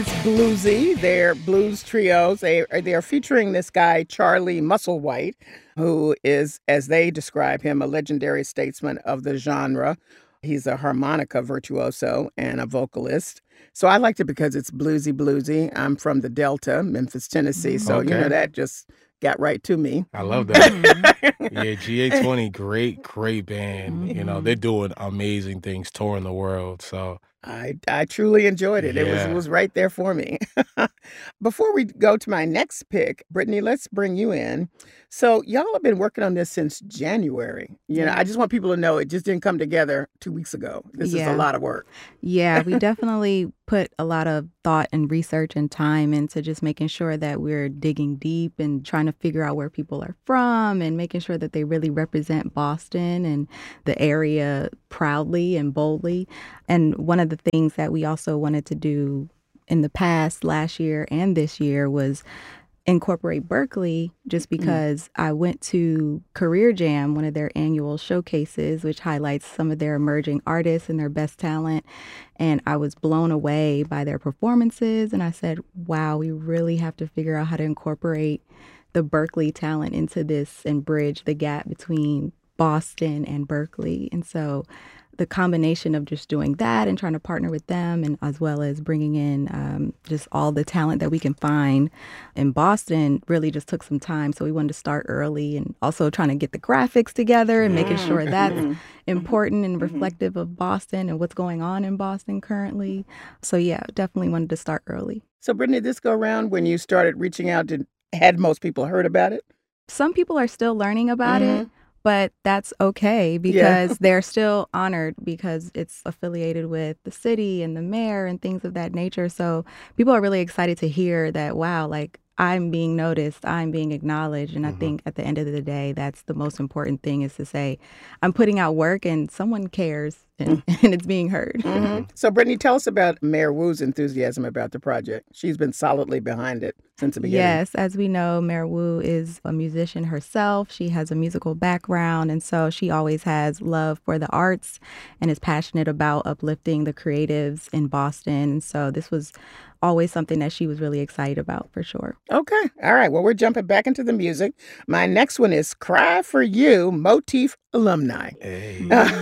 Bluesy. They're blues trios. They are featuring this guy, Charlie Musselwhite, who is, as they describe him, a legendary statesman of the genre. He's a harmonica virtuoso and a vocalist. So I liked it because it's bluesy, bluesy. I'm from the Delta, Memphis, Tennessee. So, Okay. that just got right to me. I love that. Mhm. Yeah, GA20, great band. They're Mhm. doing amazing things, touring the world. So, I truly enjoyed it. It was yeah. right there for me. Before we go to my next pick, Brittany, let's bring you in. So y'all have been working on this since January. I Yeah. just want people to know it just didn't come together 2 weeks ago. This is a Yeah. lot of work. Yeah, we definitely put a lot of thought and research and time into just making sure that we're digging deep and trying to figure out where people are from and making sure that they really represent Boston and the area proudly and boldly. And one of the things that we also wanted to do in the past, last year and this year, was incorporate Berkeley, just because I went to Career Jam, one of their annual showcases, which highlights some of their emerging artists and their best talent. And I was blown away by their performances. And I said, wow, we really have to figure out how to incorporate the Berkeley talent into this and bridge the gap between Boston and Berkeley. And so the combination of just doing that and trying to partner with them, and as well as bringing in just all the talent that we can find in Boston, really just took some time. So we wanted to start early, and also trying to get the graphics together and making sure that's important and reflective of Boston and what's going on in Boston currently. So yeah, definitely wanted to start early. So Brittany, this go around when you started reaching out, had most people heard about it? Some people are still learning about it, but that's okay Yeah. because they're still honored because it's affiliated with the city and the mayor and things of that nature. So people are really excited to hear that, wow, like I'm being noticed, I'm being acknowledged. And I think at the end of the day, that's the most important thing, is to say, I'm putting out work and someone cares and, and it's being heard. So Brittany, tell us about Mayor Wu's enthusiasm about the project. She's been solidly behind it since the beginning. Yes, as we know, Mary Wu is a musician herself. She has a musical background, and so she always has love for the arts and is passionate about uplifting the creatives in Boston. And so this was always something that she was really excited about, for sure. Okay. All right. Well, we're jumping back into the music. My next one is Cry for You, Motif Alumni. Hey.